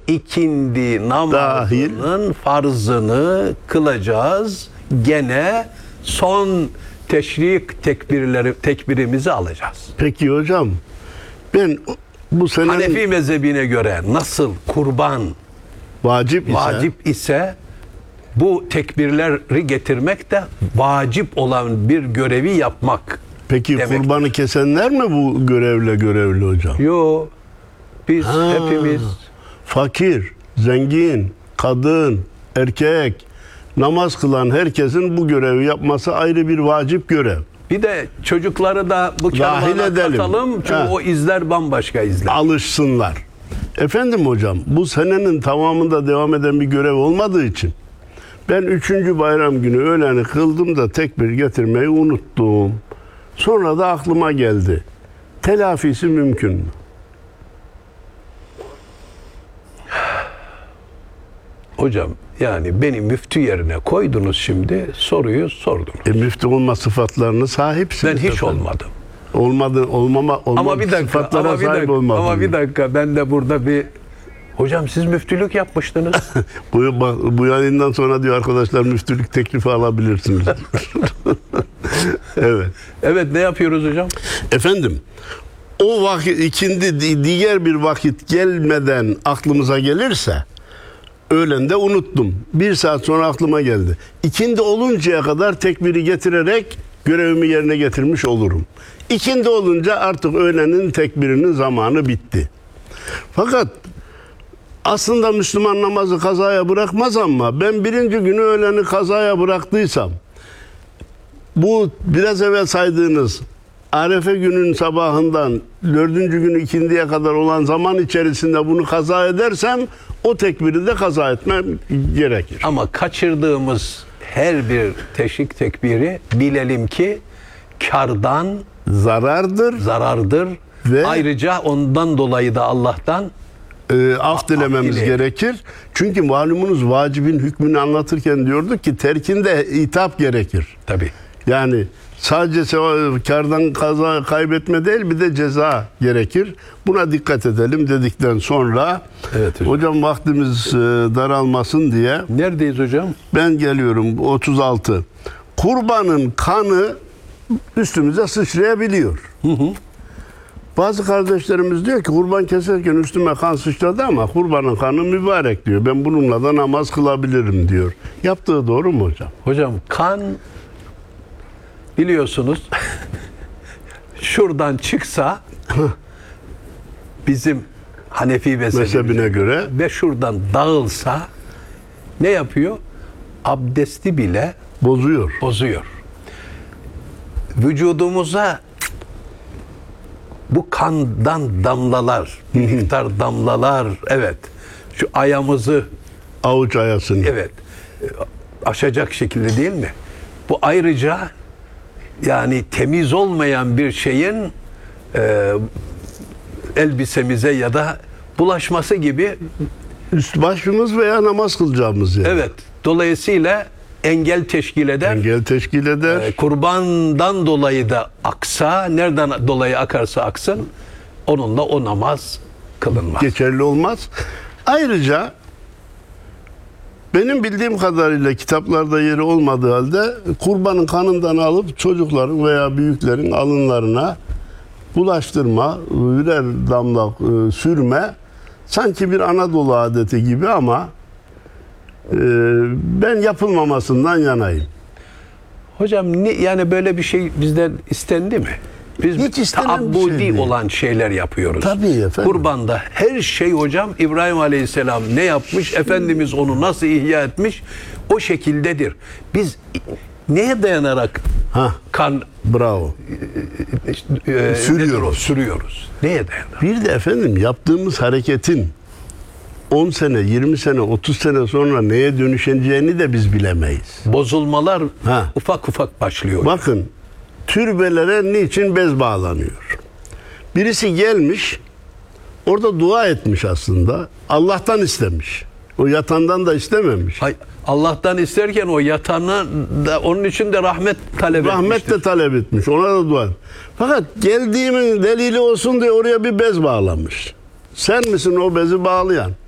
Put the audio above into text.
ikindi namazının farzını kılacağız. Gene son teşrik tekbirimizi alacağız. Peki hocam, ben bu sene Hanefi mezhebine göre nasıl kurban vacip ise bu tekbirleri getirmek de vacip olan bir görevi yapmak. Peki demek. kurbanı kesenler mi bu görevli hocam? Yo, biz hepimiz fakir, zengin, kadın, erkek, namaz kılan herkesin bu görevi yapması ayrı bir vacip görev. bir de çocukları da bu Dahil kervana edelim. katalım çünkü o izler bambaşka izler. Alışsınlar. Efendim hocam, bu senenin tamamında devam eden bir görev olmadığı için ben 3. bayram günü öğleni kıldım da tekbir getirmeyi unuttum. Sonra da aklıma geldi. Telafisi mümkün mü? Hocam yani beni müftü yerine koydunuz, şimdi soruyu sordunuz. Müftü olma sıfatlarına sahipsiniz. Ben hiç efendim. olmadım. Olmama Ama bir dakika, sıfatlara ama bir sahip dakika, olmadım. ama bir dakika, ben de burada bir hocam siz müftülük yapmıştınız. Bu yayından sonra diyor arkadaşlar müftülük teklifi alabilirsiniz. Evet. Evet, ne yapıyoruz hocam? Efendim, o vakit ikindi diğer bir vakit gelmeden aklımıza gelirse öğlende unuttum. 1 saat sonra aklıma geldi. İkindi oluncaya kadar tekbiri getirerek görevimi yerine getirmiş olurum. İkindi olunca artık öğlenin tekbirinin zamanı bitti. Fakat aslında Müslüman namazı kazaya bırakmaz ama ben 1. günü öğleni kazaya bıraktıysam bu biraz evvel saydığınız Arefe günün sabahından 4. günü ikindiye kadar olan zaman içerisinde bunu kaza edersem o tekbiri de kaza etmem gerekir. Ama kaçırdığımız her bir teşrik tekbiri bilelim ki kardan zarardır. Ve ayrıca ondan dolayı da Allah'tan af dilememiz gerekir. Çünkü malumunuz vacibin hükmünü anlatırken diyorduk ki terkinde itap gerekir. Tabii. Yani sadece kardan kaza kaybetme değil, bir de ceza gerekir. Buna dikkat edelim dedikten sonra Evet hocam. hocam vaktimiz daralmasın diye Neredeyiz hocam? ben geliyorum 36. Kurbanın kanı üstümüze sıçrayabiliyor. Bazı kardeşlerimiz diyor ki kurban keserken üstüme kan sıçradı ama kurbanın kanı mübarek diyor. Ben bununla da namaz kılabilirim diyor. Yaptığı doğru mu hocam? Hocam kan biliyorsunuz şuradan çıksa bizim Hanefi Mezhebine göre ve şuradan dağılsa ne yapıyor? Abdesti bile bozuyor. Vücudumuza bu kandan damlalar, bir miktar damlalar, evet, şu ayağımızı, avuç ayasını. evet, aşacak şekilde değil mi? Bu ayrıca yani temiz olmayan bir şeyin elbisemize ya da bulaşması gibi. Üst başımız veya namaz kılacağımız yer. Evet. Dolayısıyla engel teşkil eder. Engel teşkil eder. Kurbandan dolayı da aksa, nereden dolayı akarsa aksın, onunla o namaz kılınmaz. Geçerli olmaz. Ayrıca benim bildiğim kadarıyla kitaplarda yeri olmadığı halde kurbanın kanından alıp çocukların veya büyüklerin alınlarına bulaştırma, birer damla sürme sanki bir Anadolu adeti gibi ama ben yapılmamasından yanayım. Hocam yani böyle bir şey bizden istendi mi? Biz Hiç istenen bir taabbudi şey değil. olan şeyler yapıyoruz. Tabii efendim. Kurbanda her şey hocam İbrahim Aleyhisselam ne yapmış? Efendimiz onu nasıl ihya etmiş? O şekildedir. Biz neye dayanarak kan bravo. Sürüyoruz. Neye dayanarak? Bir de efendim yaptığımız hareketin 10 sene, 20 sene, 30 sene sonra neye dönüşeceğini de biz bilemeyiz. Bozulmalar ufak ufak başlıyor. Bakın, türbelere niçin bez bağlanıyor? Birisi gelmiş, orada dua etmiş aslında. Allah'tan istemiş. O yatandan da istememiş. Allah'tan isterken o yatanı da onun için de rahmet talep etmiştir. Rahmet de talep etmiş. Ona da dua. Fakat geldiğimin delili olsun diye oraya bir bez bağlamış. Sen misin o bezi bağlayan?